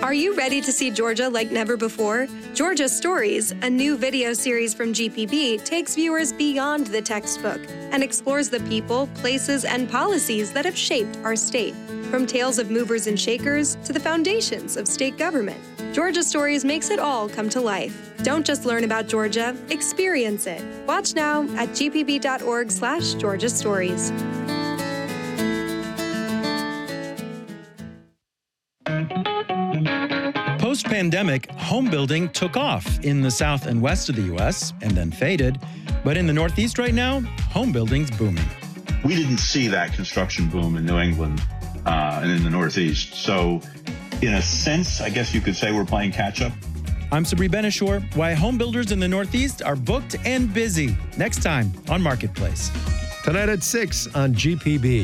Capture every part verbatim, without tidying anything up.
Are you ready to see Georgia like never before? Georgia Stories, a new video series from G P B, takes viewers beyond the textbook and explores the people, places, and policies that have shaped our state. From tales of movers and shakers to the foundations of state government, Georgia Stories makes it all come to life. Don't just learn about Georgia, experience it. Watch now at gpb.org slash Georgia Stories. Post-pandemic, home building took off in the south and west of the U S and then faded. But in the Northeast right now, home building's booming. We didn't see that construction boom in New England uh, and in the Northeast. So in a sense, I guess you could say we're playing catch up. I'm Sabri Benishore. Why home builders in the Northeast are booked and busy. Next time on Marketplace. Tonight at six on G P B.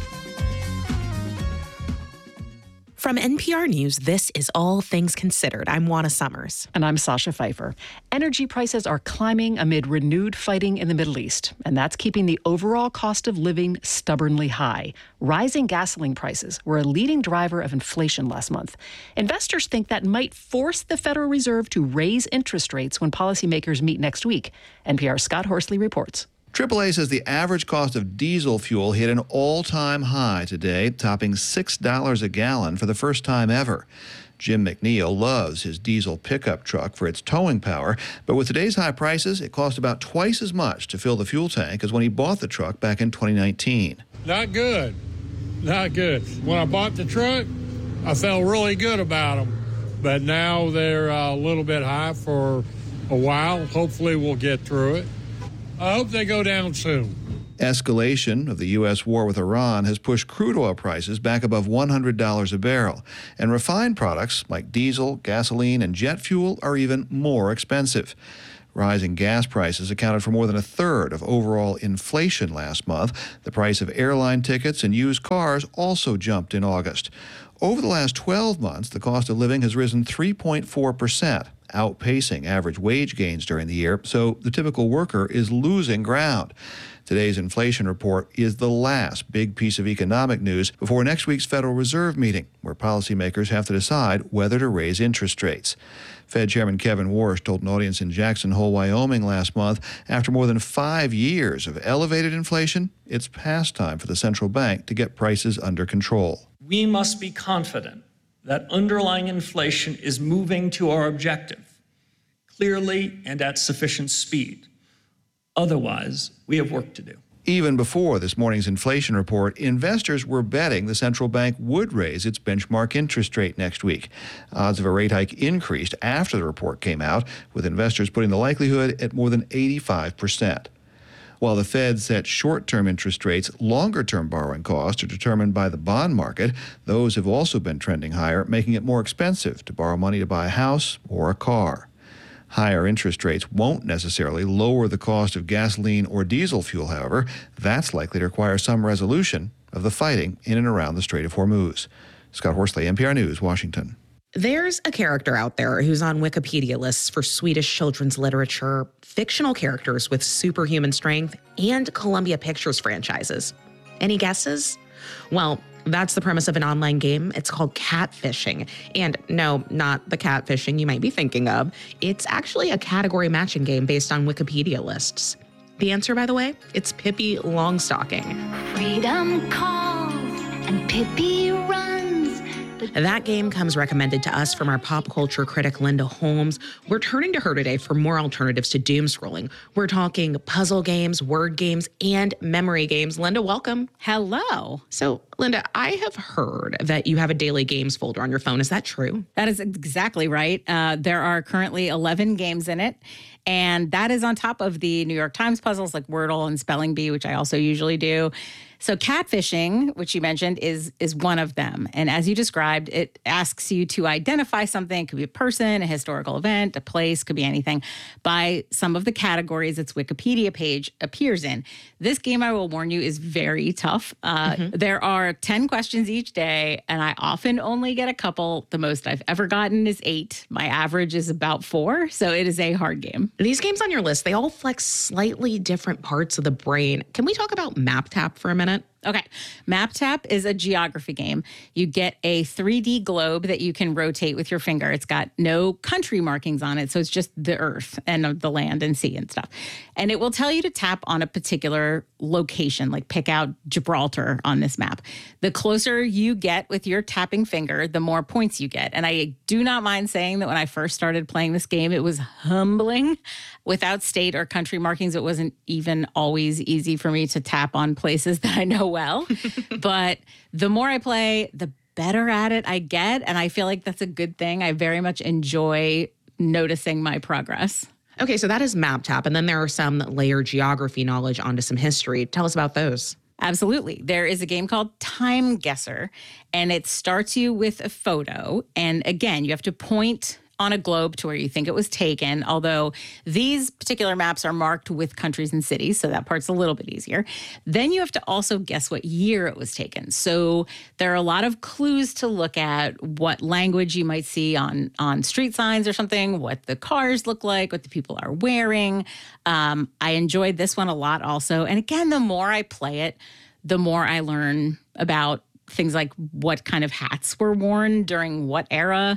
From N P R News, this is All Things Considered. I'm Juana Summers. And I'm Sasha Pfeiffer. Energy prices are climbing amid renewed fighting in the Middle East, and that's keeping the overall cost of living stubbornly high. Rising gasoline prices were a leading driver of inflation last month. Investors think that might force the Federal Reserve to raise interest rates when policymakers meet next week. N P R's Scott Horsley reports. triple A says the average cost of diesel fuel hit an all-time high today, topping six dollars a gallon for the first time ever. Jim McNeil loves his diesel pickup truck for its towing power, but with today's high prices, it cost about twice as much to fill the fuel tank as when he bought the truck back in twenty nineteen. Not good. Not good. When I bought the truck, I felt really good about them, but now they're a little bit high for a while. Hopefully we'll get through it. I hope they go down soon. Escalation of the U S war with Iran has pushed crude oil prices back above one hundred dollars a barrel, and refined products like diesel, gasoline, and jet fuel are even more expensive. Rising gas prices accounted for more than a third of overall inflation last month. The price of airline tickets and used cars also jumped in August. Over the last twelve months, the cost of living has risen three point four percent. Outpacing average wage gains during the year, so the typical worker is losing ground. Today's inflation report is the last big piece of economic news before next week's Federal Reserve meeting, where policymakers have to decide whether to raise interest rates. Fed Chairman Kevin Warsh told an audience in Jackson Hole, Wyoming last month, after more than five years of elevated inflation, it's past time for the central bank to get prices under control. We must be confident that underlying inflation is moving to our objective, clearly and at sufficient speed. Otherwise, we have work to do. Even before this morning's inflation report, investors were betting the central bank would raise its benchmark interest rate next week. Odds of a rate hike increased after the report came out, with investors putting the likelihood at more than eighty-five percent. While the Fed sets short-term interest rates, longer-term borrowing costs are determined by the bond market. Those have also been trending higher, making it more expensive to borrow money to buy a house or a car. Higher interest rates won't necessarily lower the cost of gasoline or diesel fuel, however. That's likely to require some resolution of the fighting in and around the Strait of Hormuz. Scott Horsley, N P R News, Washington. There's a character out there who's on Wikipedia lists for Swedish children's literature, fictional characters with superhuman strength, and Columbia Pictures franchises. Any guesses? Well, that's the premise of an online game. It's called Catfishing. And no, not the catfishing you might be thinking of. It's actually a category matching game based on Wikipedia lists. The answer, by the way, it's Pippi Longstocking. Freedom calls and Pippi runs. That game comes recommended to us from our pop culture critic, Linda Holmes. We're turning to her today for more alternatives to doom scrolling. We're talking puzzle games, word games, and memory games. Linda, welcome. Hello. So, Linda, I have heard that you have a daily games folder on your phone. Is that true? That is exactly right. Uh, there are currently eleven games in it. And that is on top of the New York Times puzzles like Wordle and Spelling Bee, which I also usually do. So catfishing, which you mentioned, is is one of them. And as you described, it asks you to identify something. It could be a person, a historical event, a place, could be anything, by some of the categories its Wikipedia page appears in. This game, I will warn you, is very tough. Uh, mm-hmm. There are ten questions each day, and I often only get a couple. The most I've ever gotten is eight. My average is about four, so it is a hard game. These games on your list, they all flex slightly different parts of the brain. Can we talk about MapTap for a minute? Okay. MapTap is a geography game. You get a three D globe that you can rotate with your finger. It's got no country markings on it, so it's just the earth and the land and sea and stuff. And it will tell you to tap on a particular location, like pick out Gibraltar on this map. The closer you get with your tapping finger, the more points you get. And I do not mind saying that when I first started playing this game, it was humbling. Without state or country markings, it wasn't even always easy for me to tap on places that I know well. But the more I play, the better at it I get. And I feel like that's a good thing. I very much enjoy noticing my progress. Okay, so that is MapTap. And then there are some that layer geography knowledge onto some history. Tell us about those. Absolutely. There is a game called Time Guesser, and it starts you with a photo. And again, you have to point on a globe to where you think it was taken, although these particular maps are marked with countries and cities, so that part's a little bit easier. Then you have to also guess what year it was taken. So there are a lot of clues to look at, what language you might see on, on street signs or something, what the cars look like, what the people are wearing. Um, I enjoyed this one a lot also. And again, the more I play it, the more I learn about things like what kind of hats were worn during what era.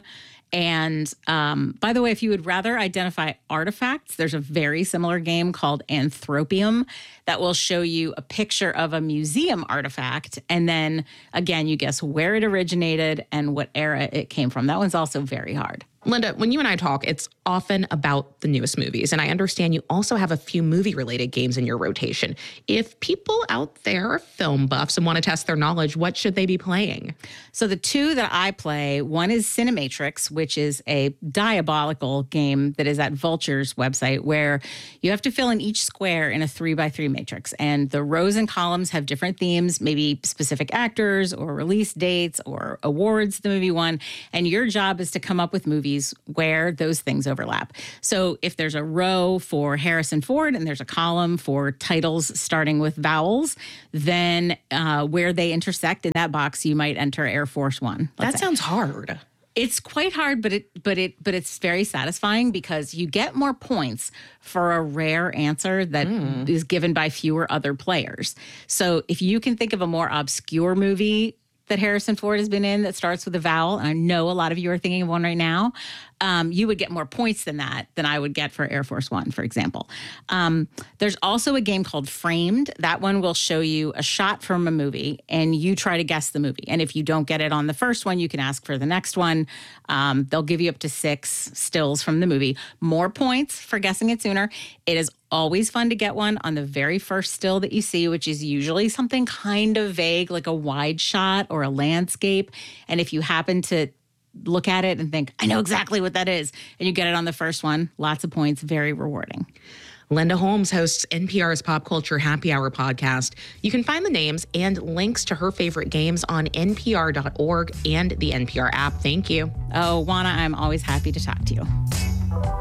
And um, by the way, if you would rather identify artifacts, there's a very similar game called Anthropium that will show you a picture of a museum artifact. And then again, you guess where it originated and what era it came from. That one's also very hard. Linda, when you and I talk, it's often about the newest movies. And I understand you also have a few movie-related games in your rotation. If people out there are film buffs and want to test their knowledge, what should they be playing? So the two that I play, one is Cinematrix, which is a diabolical game that is at Vulture's website, where you have to fill in each square in a three by three matrix. And the rows and columns have different themes, maybe specific actors or release dates or awards the movie won. And your job is to come up with movies where those things overlap. So if there's a row for Harrison Ford and there's a column for titles starting with vowels, then uh, where they intersect in that box, you might enter Air Force One. That say. sounds hard. It's quite hard, but it but it but it's very satisfying because you get more points for a rare answer that mm. is given by fewer other players. So if you can think of a more obscure movie that Harrison Ford has been in that starts with a vowel, and I know a lot of you are thinking of one right now, um, you would get more points than that than I would get for Air Force One, for example. Um, there's also a game called Framed. That one will show you a shot from a movie, and you try to guess the movie. And if you don't get it on the first one, you can ask for the next one. Um, they'll give you up to six stills from the movie. More points for guessing it sooner. It is always fun to get one on the very first still that you see, which is usually something kind of vague, like a wide shot or a landscape. And if you happen to look at it and think, I know exactly what that is, and you get it on the first one, lots of points, very rewarding. Linda Holmes hosts N P R's Pop Culture Happy Hour podcast. You can find the names and links to her favorite games on N P R dot org and the N P R app. Thank you. Oh, Juana, I'm always happy to talk to you.